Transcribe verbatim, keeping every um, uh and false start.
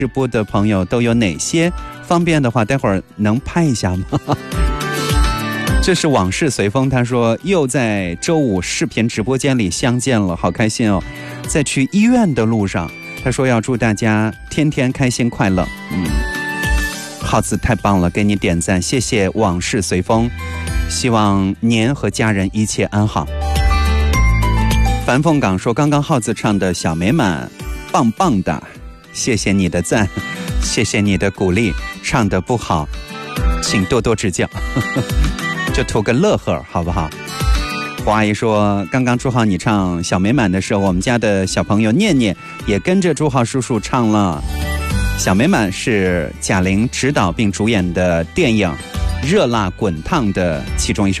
直播的朋友都有哪些？方便的话，待会儿能拍一下吗？这是往事随风，他说又在周五视频直播间里相见了，好开心哦！在去医院的路上，他说要祝大家天天开心快乐。嗯，浩子太棒了，给你点赞，谢谢往事随风，希望您和家人一切安好。樊凤岗说刚刚浩子唱的小美满棒棒的，谢谢你的赞，谢谢你的鼓励，唱得不好请多多指教。就图个乐呵好不好？胡阿姨说刚刚朱浩你唱小美满的时候，我们家的小朋友念念也跟着朱浩叔叔唱了。小美满是贾玲执导并主演的电影《热辣滚烫》的其中一首